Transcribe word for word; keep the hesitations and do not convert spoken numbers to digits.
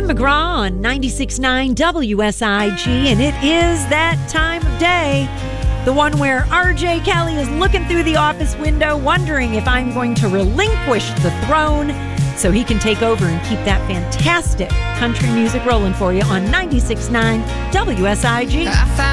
Tim McGraw on ninety-six point nine W S I G, and it is that time of day, the one where R J Kelly is looking through the office window, wondering if I'm going to relinquish the throne so he can take over and keep that fantastic country music rolling for you on ninety-six point nine W S I G. I